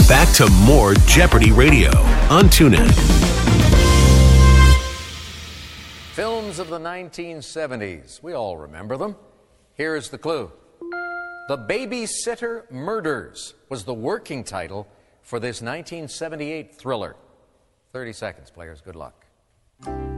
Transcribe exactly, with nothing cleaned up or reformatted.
back to more Jeopardy Radio on TuneIn. Films of the nineteen seventies. We all remember them. Here's the clue. The Babysitter Murders was the working title for this nineteen seventy-eight thriller. thirty seconds, players. Good luck.